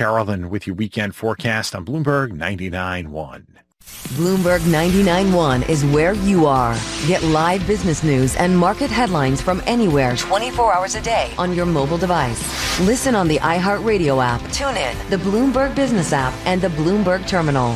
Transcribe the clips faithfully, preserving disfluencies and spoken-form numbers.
Carolyn with your weekend forecast on Bloomberg ninety-nine point one. Bloomberg ninety-nine point one is where you are. Get live business news and market headlines from anywhere twenty-four hours a day on your mobile device. Listen on the iHeartRadio app, tune in, the Bloomberg Business app, and the Bloomberg Terminal.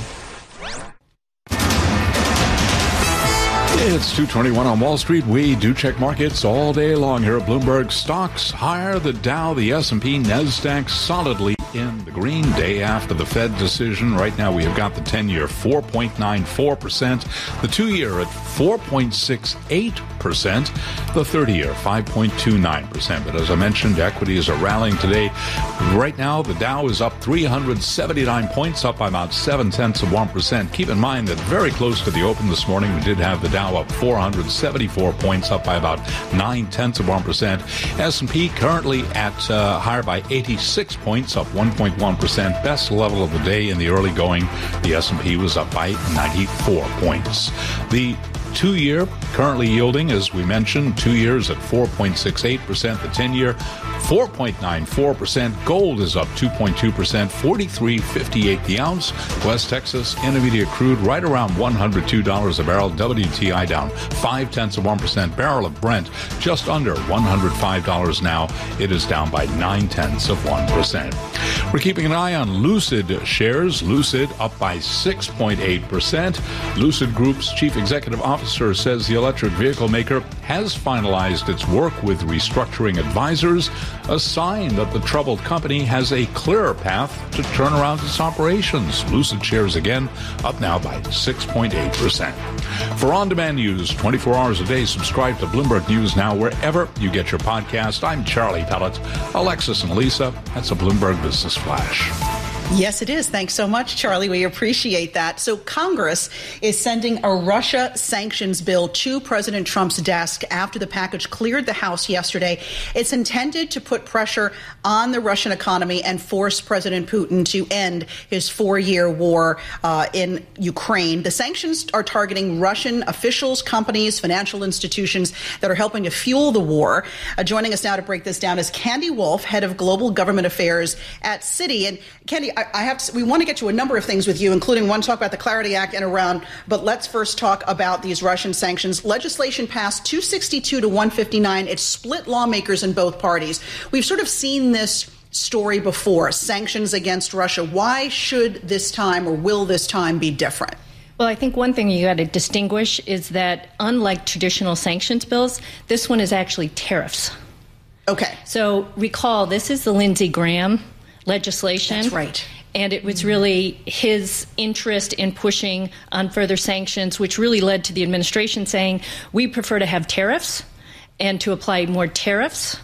It's two twenty-one on Wall Street. We do check markets all day long here at Bloomberg. Stocks higher, the Dow, the S and P, NASDAQ solidly in the green day after the Fed decision. Right now we have got the ten-year four point nine four percent, the two-year at four point six eight percent, the thirty-year five point two nine percent. But as I mentioned, equities are rallying today. Right now the Dow is up three hundred seventy-nine points, up by about seven tenths of one percent. Keep in mind that very close to the open this morning, we did have the Dow up four hundred seventy-four points, up by about nine tenths of one percent. S and P currently at uh, higher by eighty-six points, up one point one percent. Best level of the day in the early going. The S and P was up by ninety-four points. The two-year currently yielding, as we mentioned, two years at four point six eight percent. The ten-year, four point nine four percent. Gold is up two point two percent, forty-three fifty-eight the ounce. West Texas Intermediate crude right around one hundred two dollars a barrel. W T I down five tenths of one percent. Barrel of Brent just under one hundred five dollars now. It is down by nine tenths of one percent. We're keeping an eye on Lucid shares. Lucid up by six point eight percent. Lucid Group's chief executive officer says the electric vehicle maker has finalized its work with restructuring advisors, a sign that the troubled company has a clearer path to turn around its operations. Lucid shares again up now by six point eight percent. For on-demand news twenty-four hours a day, subscribe to Bloomberg News Now wherever you get your podcast. I'm Charlie Pellet. Alexis and Lisa, that's a Bloomberg Business Flash. Yes, it is. Thanks so much, Charlie. We appreciate that. So Congress is sending a Russia sanctions bill to President Trump's desk after the package cleared the House yesterday. It's intended to put pressure on the Russian economy and force President Putin to end his four-year war uh, in Ukraine. The sanctions are targeting Russian officials, companies, financial institutions that are helping to fuel the war. Uh, joining us now to break this down is Candy Wolf, head of global government affairs at Citi. And Candy, I, I have to, we want to get to a number of things with you, including one talk about the Clarity Act and Iran. But let's first talk about these Russian sanctions. Legislation passed two sixty-two to one fifty-nine. It split lawmakers in both parties. We've sort of seen this story before, sanctions against Russia. Why should this time or will this time be different? Well, I think one thing you got to distinguish is that unlike traditional sanctions bills, this one is actually tariffs. Okay. So recall, this is the Lindsey Graham legislation. That's right. And it was really his interest in pushing on further sanctions, which really led to the administration saying, we prefer to have tariffs and to apply more tariffs.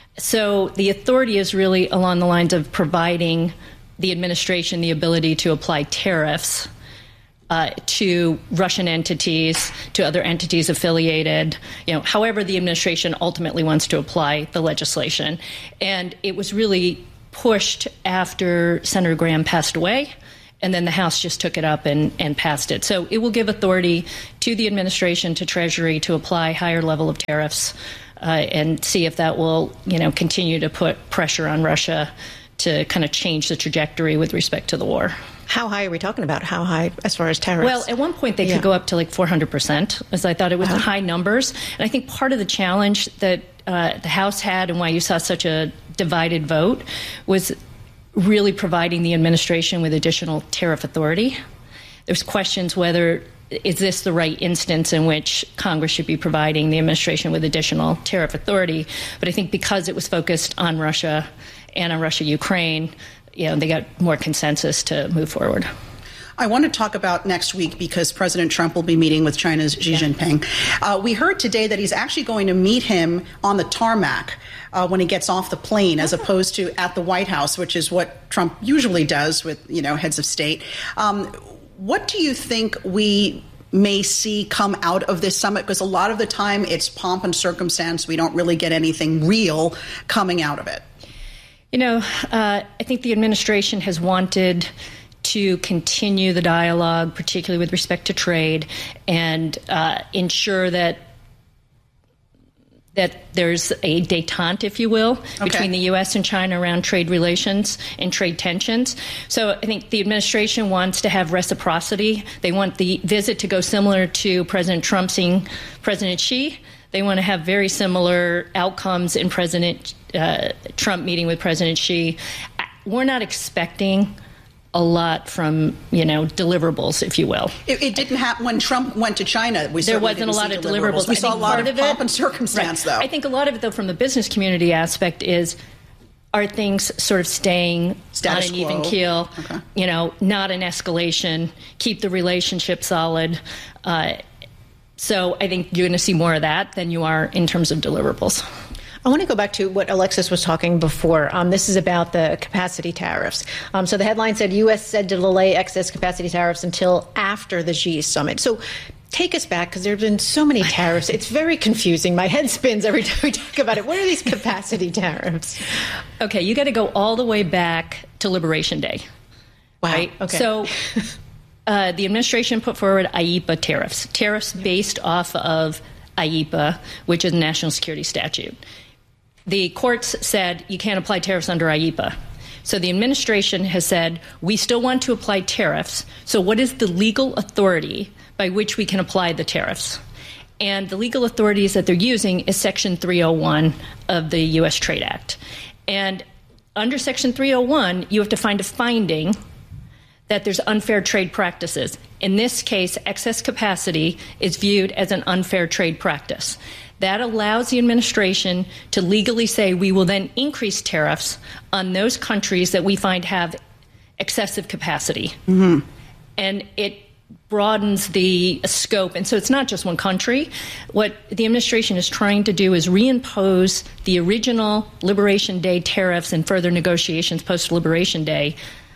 So the authority is really along the lines of providing the administration the ability to apply tariffs uh, to Russian entities, to other entities affiliated, you know, however the administration ultimately wants to apply the legislation. And it was really pushed after Senator Graham passed away, and then the House just took it up and, and passed it. So it will give authority to the administration, to Treasury, to apply higher level of tariffs uh, and see if that will, you know, continue to put pressure on Russia to kind of change the trajectory with respect to the war. How high are we talking about? How high as far as tariffs? Well, at one point they yeah. could go up to like four hundred percent, as I thought it was uh-huh. high numbers. And I think part of the challenge that uh, the House had and why you saw such a divided vote was really providing the administration with additional tariff authority. There's questions whether is this the right instance in which Congress should be providing the administration with additional tariff authority. But I think because it was focused on Russia and on Russia-Ukraine, you know, they got more consensus to move forward. I want to talk about next week because President Trump will be meeting with China's Xi Jinping. Uh, we heard today that he's actually going to meet him on the tarmac uh, when he gets off the plane, as opposed to at the White House, which is what Trump usually does with, you know, heads of state. Um, what do you think we may see come out of this summit? Because a lot of the time it's pomp and circumstance. We don't really get anything real coming out of it. You know, uh, I think the administration has wanted to continue the dialogue, particularly with respect to trade, and uh, ensure that that there's a détente, if you will, okay. between the U S and China around trade relations and trade tensions. So I think the administration wants to have reciprocity. They want the visit to go similar to President Trump seeing President Xi. They want to have very similar outcomes in President uh, Trump meeting with President Xi. We're not expecting a lot from, you know, deliverables, if you will. It, it didn't happen when Trump went to China. We there wasn't a lot of deliverables. deliverables. We I saw a lot of, of pomp it, and circumstance, right. though. I think a lot of it, though, from the business community aspect is, are things sort of staying Status on an even quo. keel, okay. you know, not an escalation, keep the relationship solid. Uh, so I think you're going to see more of that than you are in terms of deliverables. I want to go back to what Alexis was talking before. Um, this is about the capacity tariffs. Um, so the headline said U S said to delay excess capacity tariffs until after the Xi summit. So take us back, because there have been so many tariffs. It's very confusing. My head spins every time we talk about it. What are these capacity tariffs? Okay, you got to go all the way back to Liberation Day. Wow. Right? Okay. So uh, the administration put forward I E P A tariffs, tariffs based off of I E P A, which is a national security statute. The courts said you can't apply tariffs under I E P A. So the administration has said we still want to apply tariffs. So what is the legal authority by which we can apply the tariffs? And the legal authorities that they're using is Section three oh one of the U S Trade Act. And under Section three oh one, you have to find a finding that there's unfair trade practices. In this case, excess capacity is viewed as an unfair trade practice. That allows the administration to legally say we will then increase tariffs on those countries that we find have excessive capacity. Mm-hmm. And it broadens the scope. And so it's not just one country. What the administration is trying to do is reimpose the original Liberation Day tariffs and further negotiations post-Liberation Day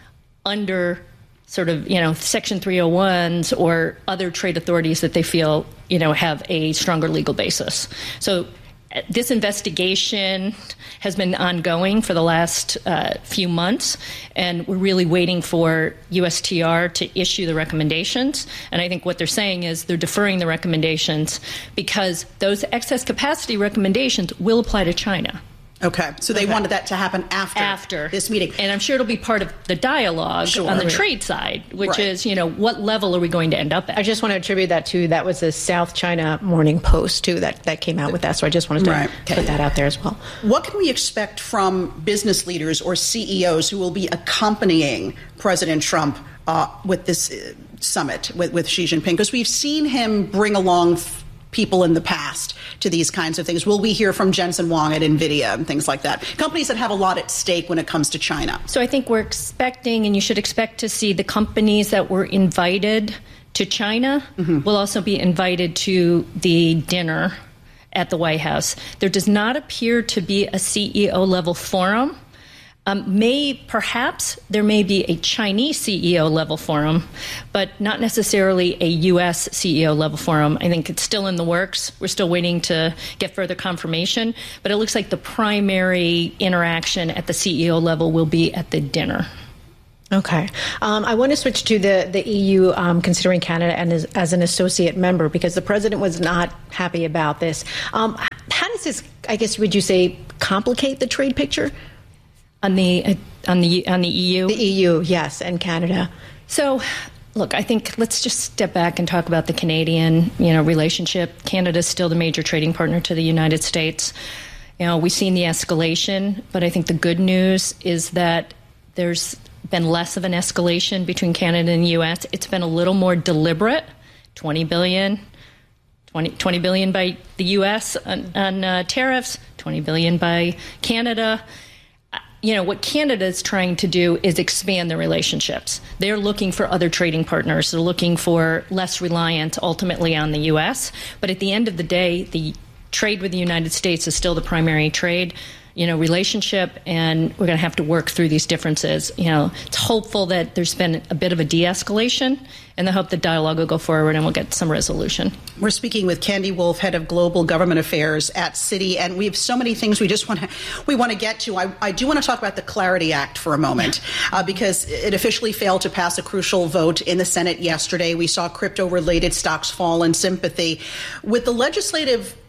under sort of, you know, Section three oh ones or other trade authorities that they feel, you know, have a stronger legal basis. So uh, this investigation has been ongoing for the last uh, few months, and we're really waiting for U S T R to issue the recommendations. And I think what they're saying is they're deferring the recommendations because those excess capacity recommendations will apply to China. Okay, so they okay. wanted that to happen after, after this meeting. And I'm sure it'll be part of the dialogue sure. on the right. trade side, which right. is, you know, what level are we going to end up at? I just want to attribute that to, that was the South China Morning Post, too, that, that came out with that. So I just wanted to right. put that out there as well. What can we expect from business leaders or C E Os who will be accompanying President Trump uh, with this uh, summit with, with Xi Jinping? Because we've seen him bring along f- people in the past to these kinds of things. Will we hear from Jensen Huang at NVIDIA and things like that? Companies that have a lot at stake when it comes to China. So I think we're expecting, and you should expect to see the companies that were invited to China mm-hmm. will also be invited to the dinner at the White House. There does not appear to be a C E O level forum. Um, may perhaps there may be a Chinese C E O level forum, but not necessarily a U S C E O level forum. I think it's still in the works. We're still waiting to get further confirmation, but it looks like the primary interaction at the C E O level will be at the dinner. Okay. Um, I want to switch to the, the E U um, considering Canada and as, as an associate member, because the president was not happy about this. Um, how does this, I guess, would you say, complicate the trade picture? On the uh, on the on the E U? The E U, yes, and Canada. So, look, I think let's just step back and talk about the Canadian, you know, relationship. Canada is still the major trading partner to the United States. You know, we've seen the escalation, but I think the good news is that there's been less of an escalation between Canada and the U S. It's been a little more deliberate. twenty billion, twenty, twenty billion by the U S on, on uh, tariffs, twenty billion by Canada. You know, what Canada is trying to do is expand their relationships. They're looking for other trading partners. They're looking for less reliance ultimately on the U S. But at the end of the day, the trade with the United States is still the primary trade, you know, relationship, and we're going to have to work through these differences. You know, it's hopeful that there's been a bit of a de-escalation, and I hope the dialogue will go forward and we'll get some resolution. We're speaking with Candy Wolf, head of global government affairs at Citi, and we have so many things we just want to we want to get to. I, I do want to talk about the Clarity Act for a moment, uh, because it officially failed to pass a crucial vote in the Senate yesterday. We saw crypto-related stocks fall in sympathy with the legislative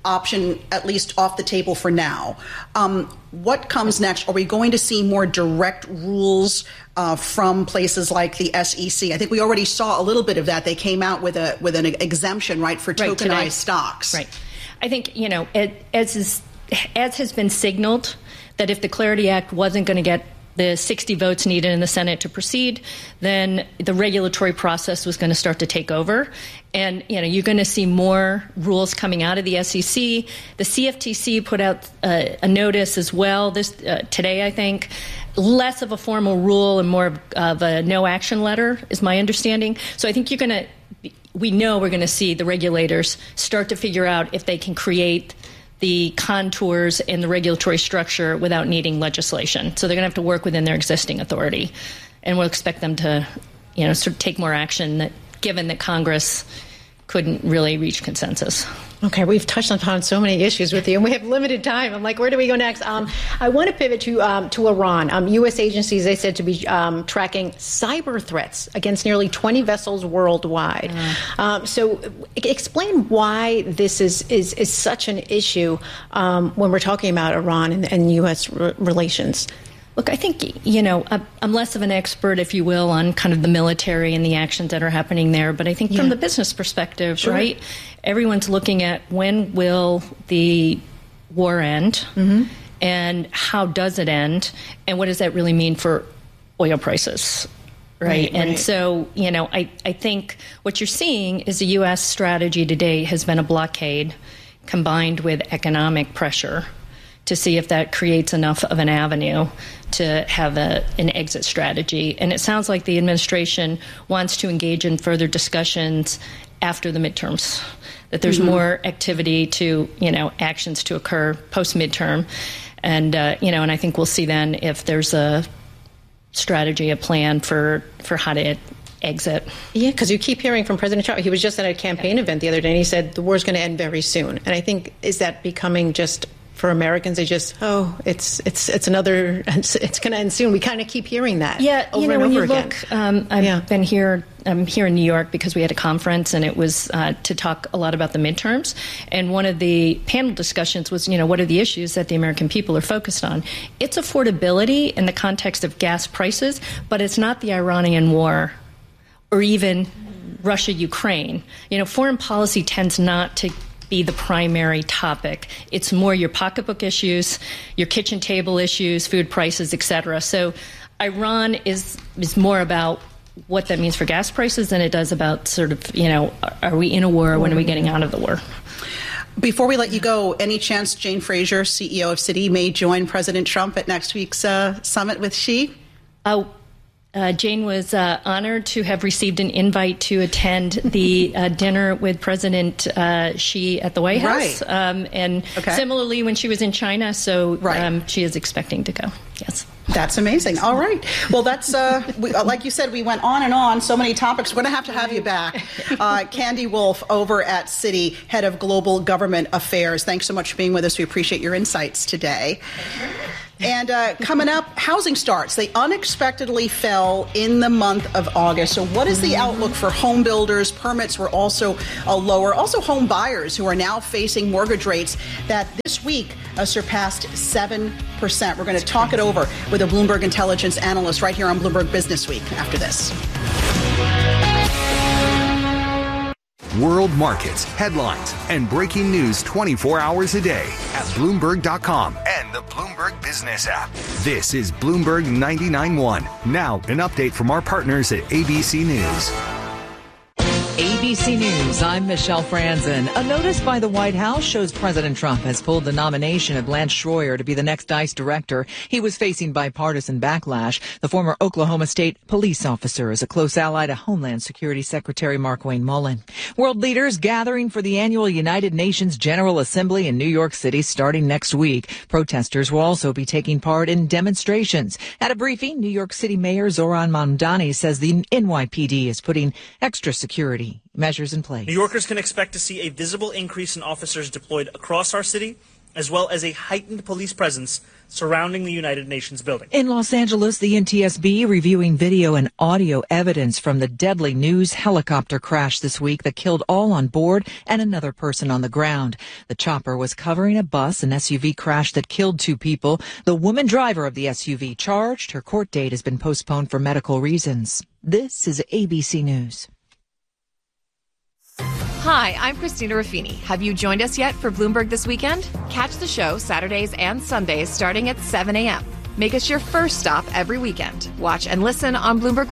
option at least off the table for now. Um, what comes next? Are we going to see more direct rules uh, from places like the S E C? I think we already saw a little bit of that. They came out with a with an exemption, right, for right, tokenized today. stocks. Right. I think, you know, it, as is, as has been signaled, that if the Clarity Act wasn't going to get the sixty votes needed in the Senate to proceed, then the regulatory process was going to start to take over. And, you know, you're going to see more rules coming out of the S E C. The C F T C put out uh, a notice as well this uh, today, I think. Less of a formal rule and more of, of a no action letter is my understanding. So I think you're going to, we know we're going to see the regulators start to figure out if they can create the contours and the regulatory structure without needing legislation. So they're going to have to work within their existing authority. And we'll expect them to, you know, sort of take more action that, given that Congress couldn't really reach consensus. Okay, we've touched upon so many issues with you, and we have limited time. I'm like, where do we go next? Um, I want to pivot to um, to Iran. Um, U S agencies, they said to be um, tracking cyber threats against nearly twenty vessels worldwide. Mm. Um, so explain why this is, is, is such an issue um, when we're talking about Iran and, and U S re- relations. Look, I think, you know, I'm less of an expert, if you will, on kind of the military and the actions that are happening there. But I think yeah. from the business perspective, sure. right, everyone's looking at when will the war end mm-hmm. and how does it end and what does that really mean for oil prices, right? right and right. so, you know, I, I think what you're seeing is the U S strategy today has been a blockade combined with economic pressure to see if that creates enough of an avenue to have a, an exit strategy. And it sounds like the administration wants to engage in further discussions after the midterms, that there's mm-hmm. more activity to, you know, actions to occur post-midterm. And, uh, you know, and I think we'll see then if there's a strategy, a plan for, for how to exit. Yeah, because you keep hearing from President Trump. He was just at a campaign yeah. event the other day, and he said the war's going to end very soon. And I think, is that becoming just... for Americans, they just, oh, it's it's it's another, it's, it's going to end soon. We kind of keep hearing that. Yeah, over you know, and when over you again. look, um, I've yeah. been here, I'm here in New York because we had a conference, and it was uh, to talk a lot about the midterms. And one of the panel discussions was, you know, what are the issues that the American people are focused on? It's affordability in the context of gas prices, but it's not the Iranian war or even Russia-Ukraine. You know, foreign policy tends not to be the primary topic. It's more your pocketbook issues, your kitchen table issues, food prices, et cetera. So Iran is is more about what that means for gas prices than it does about sort of, you know, are we in a war? When are we getting out of the war? Before we let you go, any chance Jane Fraser, C E O of Citi, may join President Trump at next week's uh, summit with Xi? Oh, Uh, Jane was uh, honored to have received an invite to attend the uh, dinner with President uh, Xi at the White House. Right. Um, and okay. similarly, when she was in China, so right. um, she is expecting to go. Yes. That's amazing. All right. Well, that's, uh, we, uh, like you said, we went on and on, so many topics. We're going to have to have you back. Uh, Candy Wolf over at Citi, Head of Global Government Affairs. Thanks so much for being with us. We appreciate your insights today. And uh, coming up, housing starts. They unexpectedly fell in the month of August. So what is the outlook for home builders? Permits were also uh, lower. Also home buyers who are now facing mortgage rates that this week uh, surpassed seven percent. We're going to talk it over with a Bloomberg Intelligence analyst right here on Bloomberg Business Week after this. World markets, headlines, and breaking news twenty-four hours a day at Bloomberg dot com and the Bloomberg Business app. This is Bloomberg ninety-nine point one. Now, an update from our partners at A B C News. A B C News, I'm Michelle Franzen. A notice by the White House shows President Trump has pulled the nomination of Lance Schroyer to be the next ICE director. He was facing bipartisan backlash. The former Oklahoma State police officer is a close ally to Homeland Security Secretary Markwayne Mullin. World leaders gathering for the annual United Nations General Assembly in New York City starting next week. Protesters will also be taking part in demonstrations. At a briefing, New York City Mayor Zohran Mamdani says the N Y P D is putting extra security measures in place. New Yorkers can expect to see a visible increase in officers deployed across our city, as well as a heightened police presence surrounding the United Nations building. In Los Angeles, the N T S B reviewing video and audio evidence from the deadly news helicopter crash this week that killed all on board and another person on the ground. The chopper was covering a bus, an S U V crash that killed two people. The woman driver of the S U V charged. Her court date has been postponed for medical reasons. This is A B C News. Hi, I'm Christina Ruffini. Have you joined us yet for Bloomberg This Weekend? Catch the show Saturdays and Sundays starting at seven a.m. Make us your first stop every weekend. Watch and listen on Bloomberg